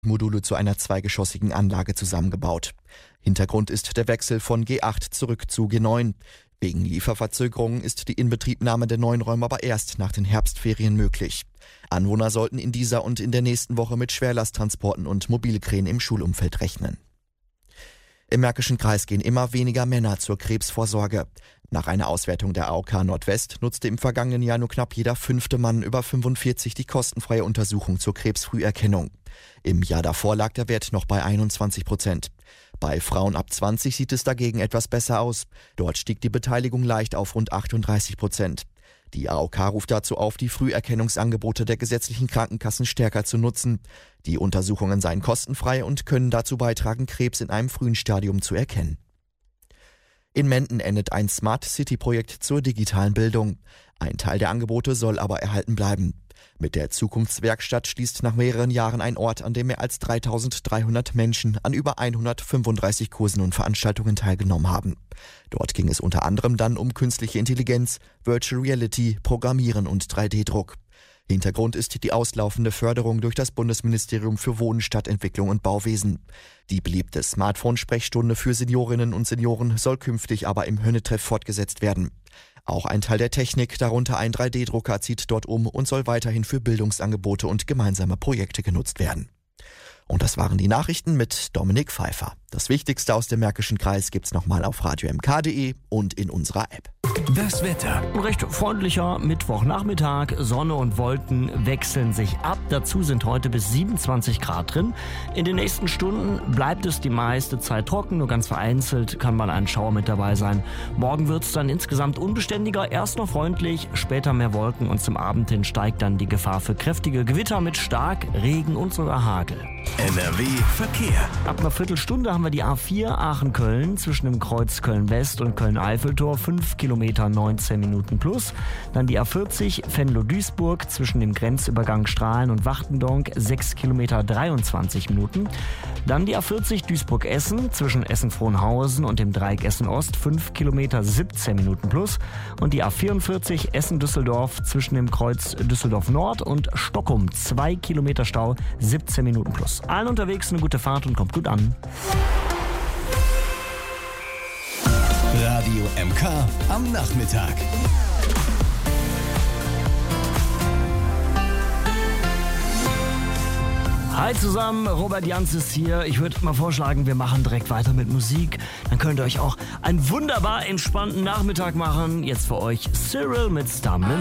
Module zu einer zweigeschossigen Anlage zusammengebaut. Hintergrund ist der Wechsel von G8 zurück zu G9. Wegen Lieferverzögerungen ist die Inbetriebnahme der neuen Räume aber erst nach den Herbstferien möglich. Anwohner sollten in dieser und in der nächsten Woche mit Schwerlasttransporten und Mobilkränen im Schulumfeld rechnen. Im Märkischen Kreis gehen immer weniger Männer zur Krebsvorsorge. Nach einer Auswertung der AOK Nordwest nutzte im vergangenen Jahr nur knapp jeder 5. Mann über 45 die kostenfreie Untersuchung zur Krebsfrüherkennung. Im Jahr davor lag der Wert noch bei 21%. Bei Frauen ab 20 sieht es dagegen etwas besser aus. Dort stieg die Beteiligung leicht auf rund 38%. Die AOK ruft dazu auf, die Früherkennungsangebote der gesetzlichen Krankenkassen stärker zu nutzen. Die Untersuchungen seien kostenfrei und können dazu beitragen, Krebs in einem frühen Stadium zu erkennen. In Menden endet ein Smart City-Projekt zur digitalen Bildung. Ein Teil der Angebote soll aber erhalten bleiben. Mit der Zukunftswerkstatt schließt nach mehreren Jahren ein Ort, an dem mehr als 3.300 Menschen an über 135 Kursen und Veranstaltungen teilgenommen haben. Dort ging es unter anderem dann um künstliche Intelligenz, Virtual Reality, Programmieren und 3D-Druck. Hintergrund ist die auslaufende Förderung durch das Bundesministerium für Wohnen, Stadtentwicklung und Bauwesen. Die beliebte Smartphone-Sprechstunde für Seniorinnen und Senioren soll künftig aber im Hönne-Treff fortgesetzt werden. Auch ein Teil der Technik, darunter ein 3D-Drucker, zieht dort um und soll weiterhin für Bildungsangebote und gemeinsame Projekte genutzt werden. Und das waren die Nachrichten mit Dominik Pfeiffer. Das Wichtigste aus dem Märkischen Kreis gibt's nochmal auf radiomk.de und in unserer App. Das Wetter. Ein recht freundlicher Mittwochnachmittag. Sonne und Wolken wechseln sich ab. Dazu sind heute bis 27 Grad drin. In den nächsten Stunden bleibt es die meiste Zeit trocken. Nur ganz vereinzelt kann mal ein Schauer mit dabei sein. Morgen wird es dann insgesamt unbeständiger. Erst noch freundlich, später mehr Wolken und zum Abend hin steigt dann die Gefahr für kräftige Gewitter mit stark Regen und sogar Hagel. NRW Verkehr. Ab einer Viertelstunde haben wir die A4 Aachen-Köln zwischen dem Kreuz Köln-West und Köln-Eiffeltor, 5 Kilometer 19 Minuten plus. Dann die A40 Venlo-Duisburg zwischen dem Grenzübergang Strahlen und Wachtendonk, 6 Kilometer 23 Minuten. Dann die A40 Duisburg-Essen zwischen Essen-Frohnhausen und dem Dreieck Essen-Ost, 5 Kilometer 17 Minuten plus. Und die A44 Essen-Düsseldorf zwischen dem Kreuz Düsseldorf-Nord und Stockholm, 2 Kilometer Stau, 17 Minuten plus. Allen unterwegs eine gute Fahrt und kommt gut an. Radio MK am Nachmittag. Hi zusammen, Robert Jans ist hier. Ich würde mal vorschlagen, wir machen direkt weiter mit Musik. Dann könnt ihr euch auch einen wunderbar entspannten Nachmittag machen. Jetzt für euch Cyril mit Stumbling.